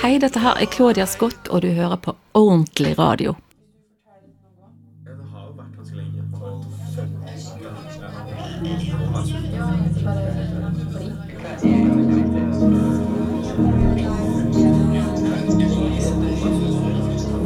Hei, dette her Claudia Scott, og du hører på Ordentlig Radio. Det har jo vært ganske lenge.